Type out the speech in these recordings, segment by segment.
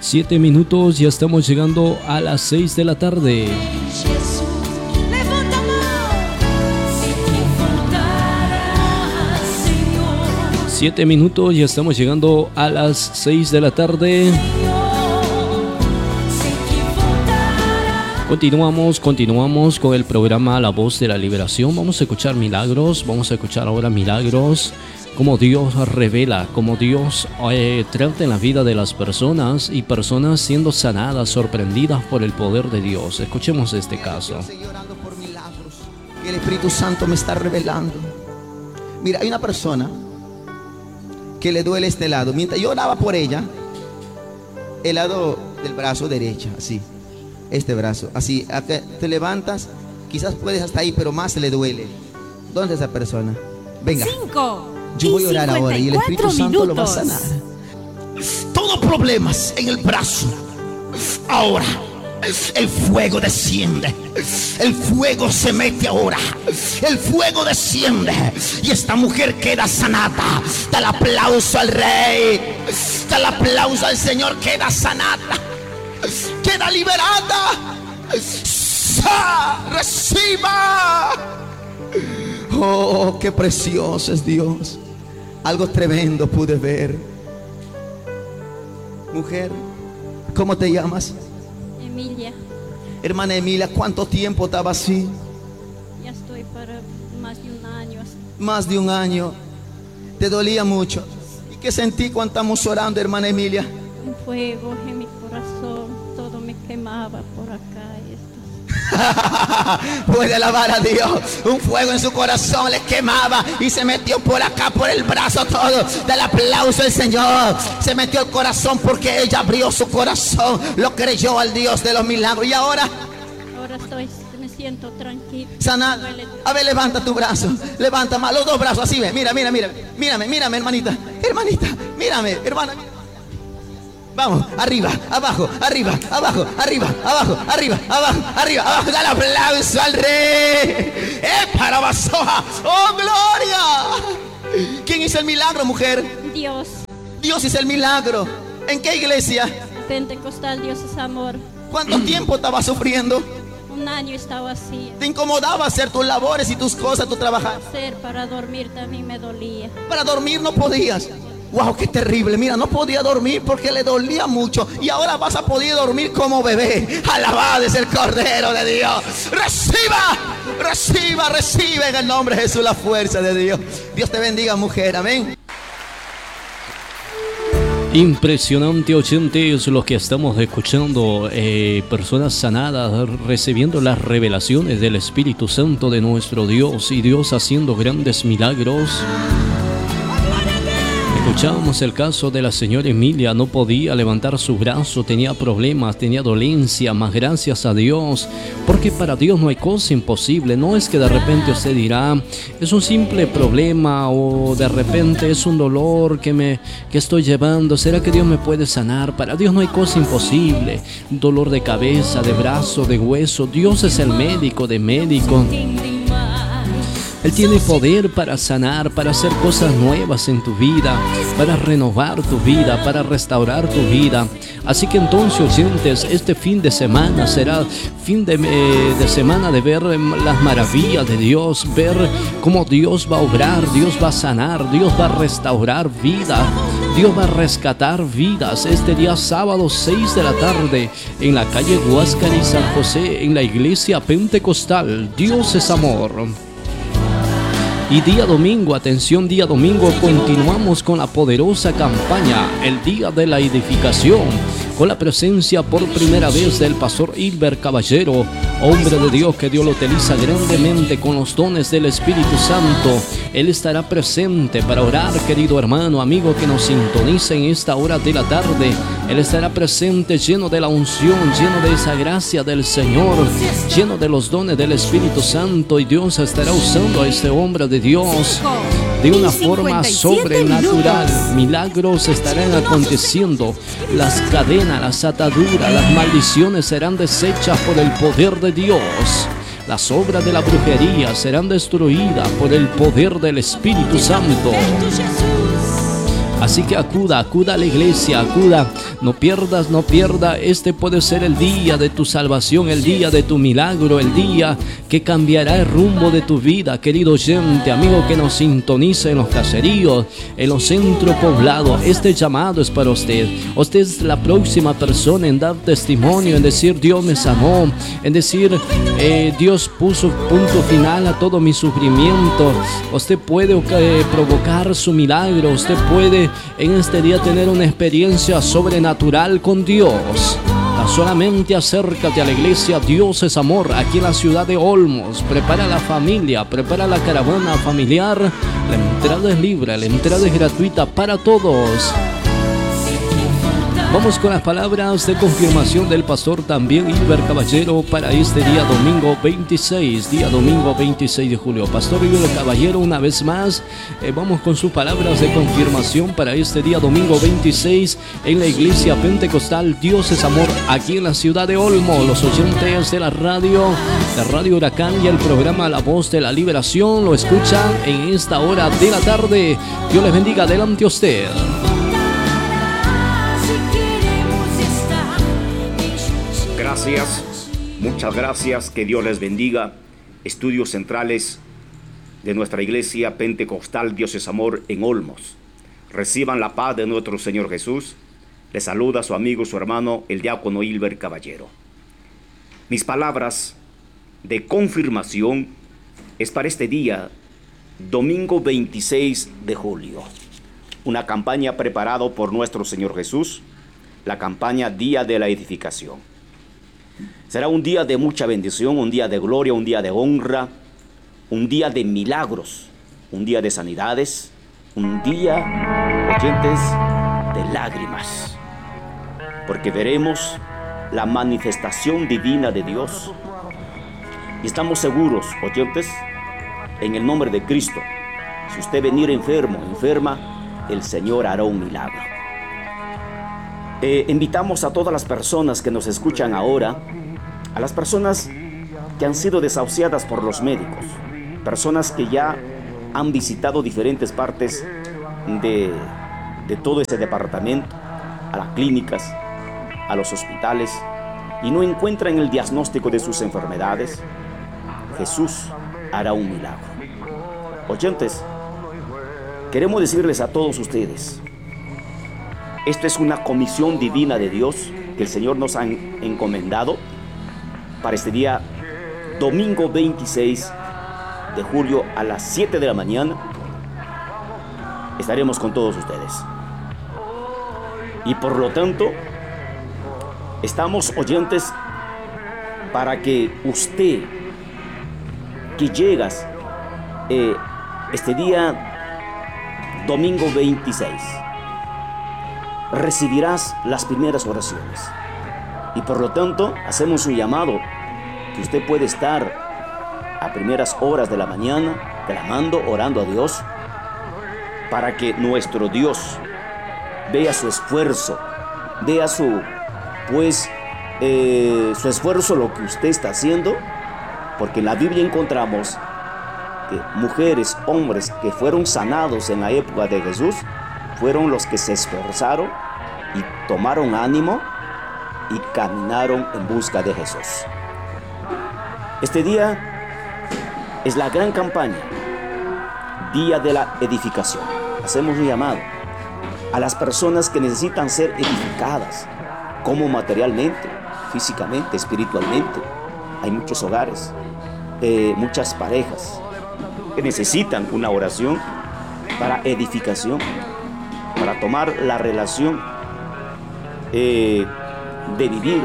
7 minutos, ya estamos llegando a las 6 de la tarde. 7 minutos, ya estamos llegando a las 6 de la tarde. Continuamos con el programa La Voz de la Liberación. Vamos a escuchar milagros, vamos a escuchar ahora milagros, cómo Dios revela, cómo Dios trata en la vida de las personas y personas siendo sanadas, sorprendidas por el poder de Dios. Escuchemos este caso. Estoy orando por milagros que el Espíritu Santo me está revelando. Mira, hay una persona que le duele este lado. Mientras yo oraba por ella, el lado del brazo derecho, así, este brazo, así, acá te levantas, quizás puedes hasta ahí, pero más le duele. ¿Dónde es esa persona? Venga. 5. Yo voy a orar ahora y el Espíritu Santo lo va a sanar. Todos problemas en el brazo. Ahora el fuego desciende. El fuego se mete ahora. El fuego desciende y esta mujer queda sanada. Da el aplauso al Rey. Da el aplauso al Señor. Queda sanada. Queda liberada. Reciba. Oh, qué precioso es Dios. Algo tremendo pude ver. Mujer, ¿cómo te llamas? Emilia, Hermana Emilia, ¿cuánto tiempo estaba así? ya estoy para más de un año. Más de un año. ¿Te dolía mucho? ¿Y qué sentí cuando estamos orando, hermana Emilia? Un fuego en mi corazón, todo me quemaba por acá. Puede alabar a Dios. Un fuego en su corazón le quemaba y se metió por acá, por el brazo todo. Del aplauso al Señor. Se metió el corazón porque ella abrió su corazón. Lo creyó al Dios de los milagros. Y ahora Me siento tranquila. sanada. A ver, levanta tu brazo. Levanta más los dos brazos. Así ve. Mírame, hermanita. Hermanita, mírame, hermana. Vamos, arriba, abajo, arriba, abajo, arriba, abajo, arriba, abajo, arriba, abajo. Da el aplauso al Rey. Para Basoja. ¡Oh, gloria! ¿Quién hizo el milagro, mujer? Dios. Dios hizo el milagro. ¿En qué iglesia? Pentecostal, Dios es amor. ¿Cuánto tiempo estaba sufriendo? Un año estaba así. ¿Te incomodaba hacer tus labores y tus cosas, tu trabajar? Para dormir también me dolía. Para dormir no podías. Wow, qué terrible. Mira, no podía dormir porque le dolía mucho. Y ahora vas a poder dormir como bebé. Alabado es el Cordero de Dios. Reciba en el nombre de Jesús la fuerza de Dios. Dios te bendiga, mujer. Amén. Impresionante, oyentes, lo que estamos escuchando, personas sanadas, recibiendo las revelaciones del Espíritu Santo de nuestro Dios y Dios haciendo grandes milagros. Escuchábamos el caso de la señora Emilia, no podía levantar su brazo, tenía problemas, tenía dolencia, mas gracias a Dios, porque para Dios no hay cosa imposible. No es que de repente usted dirá, es un simple problema o de repente es un dolor que estoy llevando, ¿será que Dios me puede sanar? Para Dios no hay cosa imposible. Dolor de cabeza, de brazo, de hueso, Dios es el médico de médicos. Él tiene poder para sanar, para hacer cosas nuevas en tu vida, para renovar tu vida, para restaurar tu vida. Así que entonces, oyentes, este fin de semana será fin de semana de ver las maravillas de Dios, ver cómo Dios va a obrar, Dios va a sanar, Dios va a restaurar vida, Dios va a rescatar vidas. Este día sábado 6 de la tarde en la calle Huáscar y San José, en la iglesia pentecostal. Dios es amor. Y día domingo, atención, día domingo continuamos con la poderosa campaña, el Día de la Edificación, con la presencia por primera vez del pastor Hilbert Caballero, hombre de Dios que Dios lo utiliza grandemente con los dones del Espíritu Santo. Él estará presente para orar, querido hermano, amigo que nos sintoniza en esta hora de la tarde. Él estará presente lleno de la unción, lleno de esa gracia del Señor, lleno de los dones del Espíritu Santo, y Dios estará usando a este hombre de Dios de una forma sobrenatural. Milagros estarán aconteciendo, las cadenas, las ataduras, las maldiciones serán deshechas por el poder de Dios. Las obras de la brujería serán destruidas por el poder del Espíritu Santo. Así que acuda a la iglesia, acuda. No pierda. Este puede ser el día de tu salvación, el día de tu milagro, el día que cambiará el rumbo de tu vida, querido oyente, amigo que nos sintoniza en los caseríos, en los centros poblados. Este llamado es para usted. Usted es la próxima persona en dar testimonio, en decir Dios me sanó, en decir Dios puso punto final a todo mi sufrimiento. Usted puede provocar su milagro. Usted puede en este día tener una experiencia sobrenatural con Dios. Solamente acércate a la iglesia Dios es Amor, aquí en la ciudad de Olmos. Prepara la familia, prepara la caravana familiar. La entrada es libre, la entrada es gratuita para todos. Vamos con las palabras de confirmación del pastor también Hilbert Caballero para este día domingo 26 de julio. Pastor Hilbert Caballero, una vez más, vamos con sus palabras de confirmación para este día domingo 26 en la iglesia pentecostal Dios es Amor, aquí en la ciudad de Olmo. Los oyentes de la radio Huracán y el programa La Voz de la Liberación lo escuchan en esta hora de la tarde. Dios les bendiga, adelante usted. Gracias, muchas gracias, que Dios les bendiga. Estudios centrales de nuestra iglesia pentecostal Dios es Amor en Olmos. Reciban la paz de nuestro Señor Jesús. Les saluda su amigo, su hermano, el diácono Hilbert Caballero. Mis palabras de confirmación es para este día, domingo 26 de julio. Una campaña preparada por nuestro Señor Jesús, la campaña Día de la Edificación. Será un día de mucha bendición, un día de gloria, un día de honra, un día de milagros, un día de sanidades, un día, oyentes, de lágrimas. Porque veremos la manifestación divina de Dios. Y estamos seguros, oyentes, en el nombre de Cristo, si usted venir enfermo, enferma, el Señor hará un milagro. Invitamos a todas las personas que nos escuchan ahora, a las personas que han sido desahuciadas por los médicos, personas que ya han visitado diferentes partes de todo ese departamento, a las clínicas, a los hospitales, y no encuentran el diagnóstico de sus enfermedades. Jesús hará un milagro. Oyentes, queremos decirles a todos ustedes, esta es una comisión divina de Dios que el Señor nos ha encomendado para este día, domingo 26 de julio a las 7 de la mañana. Estaremos con todos ustedes. Y por lo tanto, estamos, oyentes, para que usted, que llegas este día, domingo 26, recibirás las primeras oraciones. Y por lo tanto, hacemos un llamado que usted puede estar a primeras horas de la mañana, clamando, orando a Dios, para que nuestro Dios vea su esfuerzo, vea su esfuerzo, lo que usted está haciendo, porque en la Biblia encontramos que mujeres, hombres que fueron sanados en la época de Jesús, fueron los que se esforzaron y tomaron ánimo y caminaron en busca de Jesús. Este día es la gran campaña, Día de la Edificación. Hacemos un llamado a las personas que necesitan ser edificadas, como materialmente, físicamente, espiritualmente. Hay muchos hogares, muchas parejas que necesitan una oración para edificación, para tomar la relación de vivir,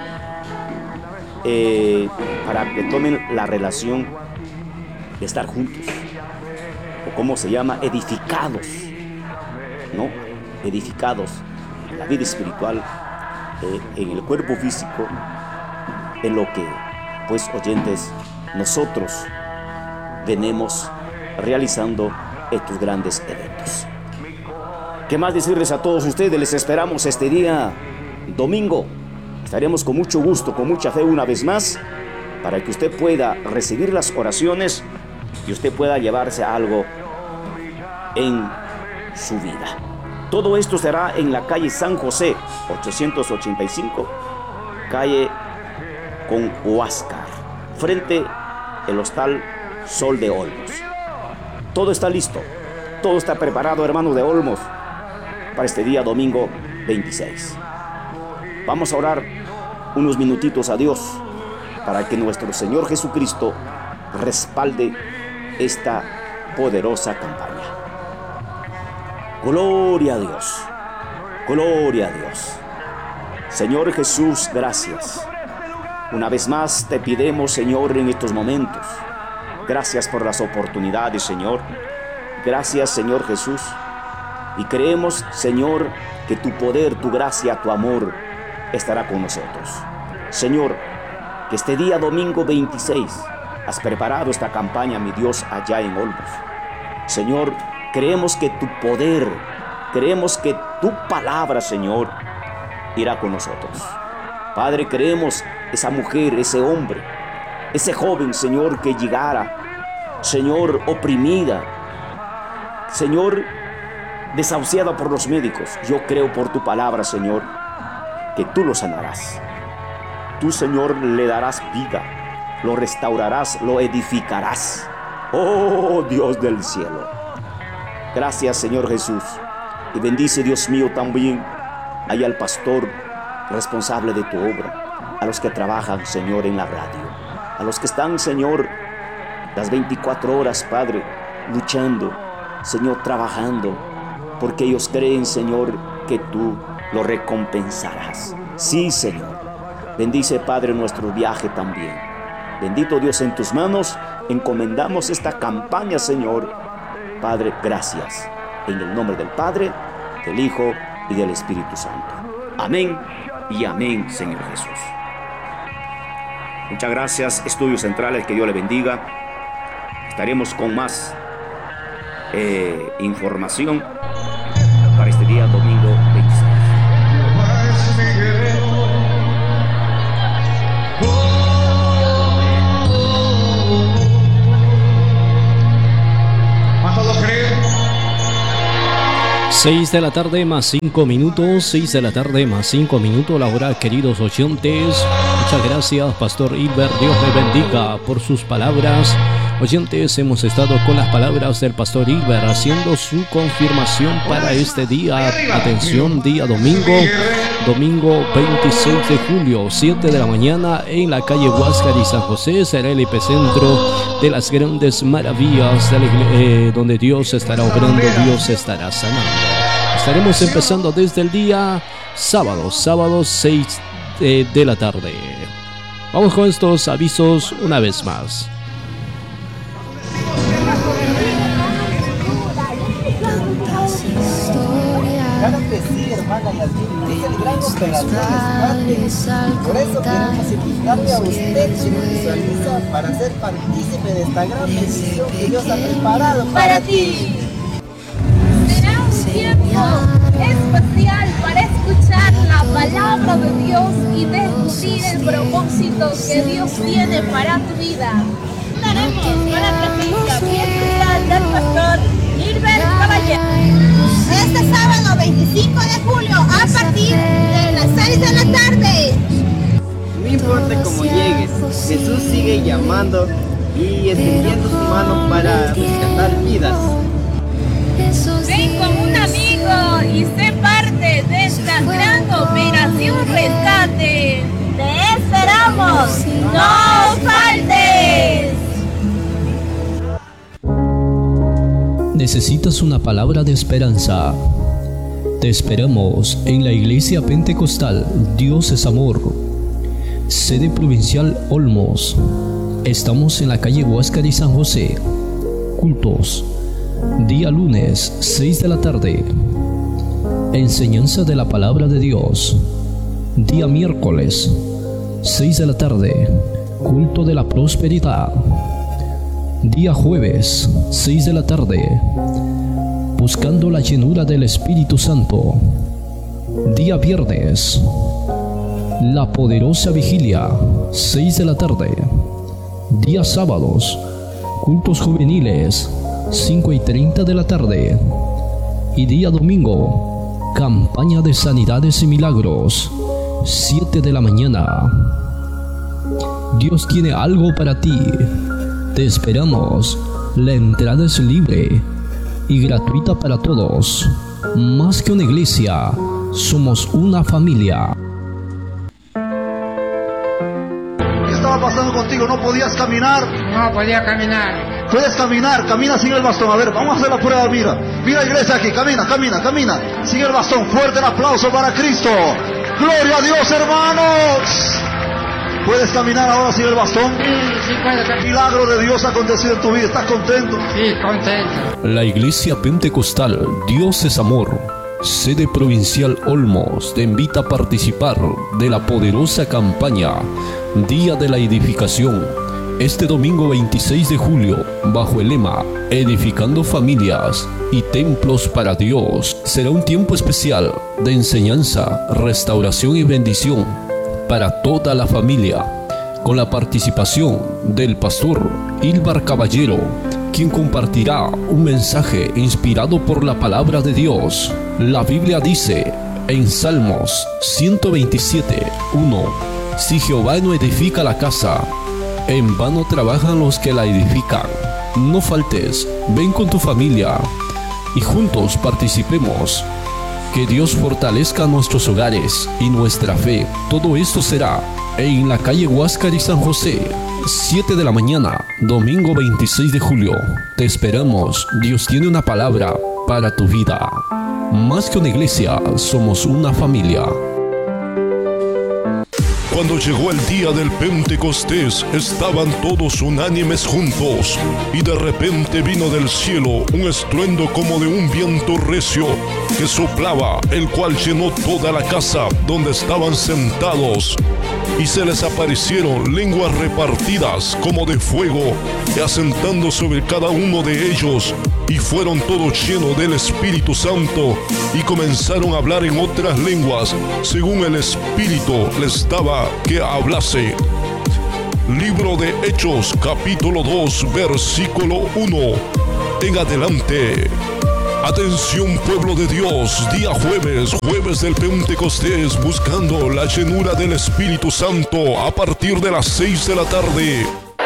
para que tomen la relación de estar juntos, o como se llama, edificados, ¿no? Edificados en la vida espiritual, en el cuerpo físico, en lo que, pues, oyentes, nosotros venimos realizando estos grandes eventos. ¿Qué más decirles a todos ustedes? Les esperamos este día domingo. Estaremos con mucho gusto, con mucha fe una vez más, para que usted pueda recibir las oraciones y usted pueda llevarse algo en su vida. Todo esto será en la calle San José, 885, calle con Huáscar, frente al Hostal Sol de Olmos. Todo está listo, todo está preparado, hermanos de Olmos, para este día domingo 26. Vamos a orar unos minutitos a Dios para que nuestro Señor Jesucristo respalde esta poderosa campaña. Gloria a Dios, gloria a Dios. Señor Jesús, gracias. Una vez más te pidemos, Señor, en estos momentos. Gracias por las oportunidades, Señor. Gracias, Señor Jesús. Y creemos, Señor, que tu poder, tu gracia, tu amor estará con nosotros. Señor, que este día domingo 26 has preparado esta campaña, mi Dios, allá en Olmos. Señor, creemos que tu poder, creemos que tu palabra, Señor, irá con nosotros. Padre, creemos esa mujer, ese hombre, ese joven, Señor, que llegara, Señor, oprimida, Señor, desahuciada por los médicos. Yo creo por tu palabra, Señor, que tú lo sanarás. Tú, Señor, le darás vida, lo restaurarás, lo edificarás. Oh, Dios del cielo. Gracias, Señor Jesús. Y bendice, Dios mío, también ahí al pastor responsable de tu obra, a los que trabajan, Señor, en la radio, a los que están, Señor, las 24 horas, Padre, luchando, Señor, trabajando, porque ellos creen, Señor, que tú lo recompensarás. Sí, Señor. Bendice, Padre, nuestro viaje también. Bendito Dios, en tus manos encomendamos esta campaña, Señor. Padre, gracias. En el nombre del Padre, del Hijo y del Espíritu Santo. Amén y amén, Señor Jesús. Muchas gracias, Estudios Centrales, que Dios le bendiga. Estaremos con más información para este día domingo 26. 6 de la tarde más 5 minutos, 6 de la tarde más 5 minutos, la hora, queridos oyentes. Muchas gracias, Pastor Hilbert. Dios le bendiga por sus palabras. Oyentes, hemos estado con las palabras del Pastor Hilbert haciendo su confirmación para este día. Atención, día domingo 26 de julio, 7 de la mañana, en la calle Huáscar y San José, será el epicentro de las grandes maravillas donde Dios estará obrando, Dios estará sanando. Estaremos empezando desde el día sábado 6 de la tarde. Vamos con estos avisos una vez más. Claro que sí, hermana Yasmin, es el gran operación. Por eso queremos invitarle a usted que nos visualiza para ser partícipe de esta gran bendición que Dios ha preparado para ti. Será un tiempo especial para escuchar la palabra de Dios y descubrir el propósito que Dios tiene para tu vida. Estaremos con la presencia bien especial del pastor Hilbert Caballero. Este sábado 25 de julio a partir de las 6 de la tarde. No importa cómo llegues, Jesús sigue llamando y extendiendo su mano para rescatar vidas. Ven con un amigo y sé parte de esta gran operación rescate. ¡Te esperamos! ¡No faltes! ¿Necesitas una palabra de esperanza? Te esperamos en la Iglesia Pentecostal Dios es Amor, sede provincial Olmos. Estamos en la calle Huáscar y San José. Cultos: día lunes 6 de la tarde, enseñanza de la palabra de Dios. Día miércoles 6 de la tarde, culto de la prosperidad. Día jueves 6 de la tarde, buscando la llenura del Espíritu Santo. Día viernes, la poderosa vigilia 6 de la tarde. Día sábados, cultos juveniles 5:30 de la tarde. Y día domingo Campaña de sanidades y milagros, 7 de la mañana. Dios tiene algo para ti. Te esperamos. La entrada es libre y gratuita para todos. Más que una iglesia, somos una familia. ¿Qué estaba pasando contigo? ¿No podías caminar? No podía caminar. Puedes caminar, camina sin el bastón. A ver, vamos a hacer la prueba, mira iglesia aquí, camina, sin el bastón. Fuerte el aplauso para Cristo. Gloria a Dios, hermanos. ¿Puedes caminar ahora sin el bastón? Sí, puedo caminar. Milagro de Dios ha acontecido en tu vida. ¿Estás contento? Sí, contento. La Iglesia Pentecostal Dios es Amor, sede provincial Olmos, te invita a participar de la poderosa campaña Día de la Edificación, este domingo 26 de julio, bajo el lema Edificando Familias y Templos para Dios. Será un tiempo especial de enseñanza, restauración y bendición para toda la familia, con la participación del pastor Ilvar Caballero, quien compartirá un mensaje inspirado por la palabra de Dios. La Biblia dice en Salmos 127:1: si Jehová no edifica la casa, en vano trabajan los que la edifican. No faltes, ven con tu familia y juntos participemos. Que Dios fortalezca nuestros hogares y nuestra fe. Todo esto será en la calle Huáscar y San José, 7 de la mañana, domingo 26 de julio. Te esperamos. Dios tiene una palabra para tu vida. Más que una iglesia, somos una familia. Cuando llegó el día del Pentecostés, estaban todos unánimes juntos, y de repente vino del cielo un estruendo como de un viento recio que soplaba, el cual llenó toda la casa donde estaban sentados. Y se les aparecieron lenguas repartidas como de fuego, y asentando sobre cada uno de ellos, y fueron todos llenos del Espíritu Santo, y comenzaron a hablar en otras lenguas, según el Espíritu les daba que hablase. Libro de Hechos, capítulo 2, versículo 1 en adelante. Atención, pueblo de Dios, día jueves del Pentecostés, buscando la llenura del Espíritu Santo a partir de las 6 de la tarde.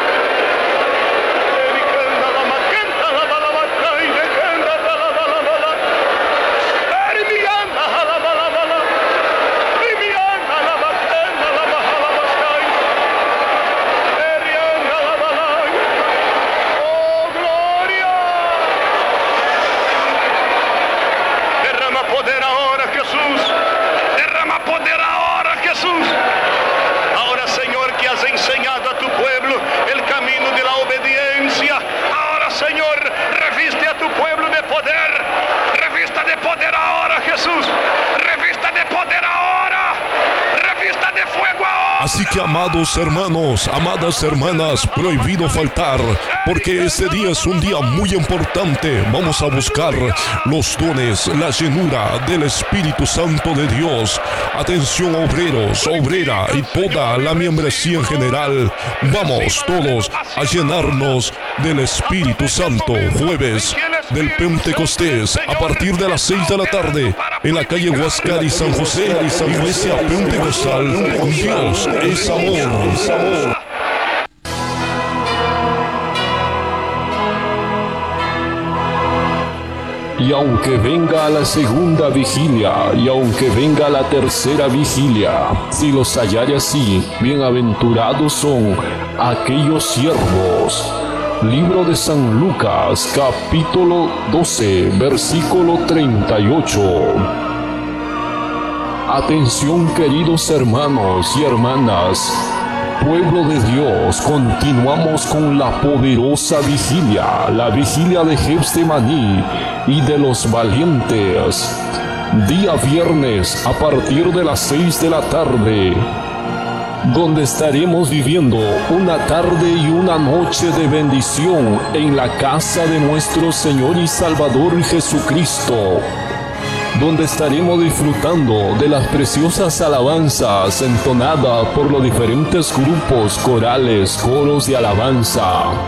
Así que, amados hermanos, amadas hermanas, prohibido faltar, porque este día es un día muy importante. Vamos a buscar los dones, la llenura del Espíritu Santo de Dios. Atención, obreros, obrera y toda la membresía en general. Vamos todos a llenarnos del Espíritu Santo. Jueves del Pentecostés, a partir de las 6 de la tarde, en la calle Huáscar y San José, Iglesia Pentecostal. Dios es amor. Y aunque venga la segunda vigilia, y aunque venga la tercera vigilia, si los hallare así, bienaventurados son aquellos siervos. Libro de San Lucas, capítulo 12, versículo 38. Atención, queridos hermanos y hermanas, pueblo de Dios, continuamos con la poderosa vigilia, la vigilia de Getsemaní y de los valientes. Día viernes a partir de las 6 de la tarde, donde estaremos viviendo una tarde y una noche de bendición en la casa de nuestro Señor y Salvador Jesucristo, donde estaremos disfrutando de las preciosas alabanzas entonadas por los diferentes grupos corales, coros de alabanza.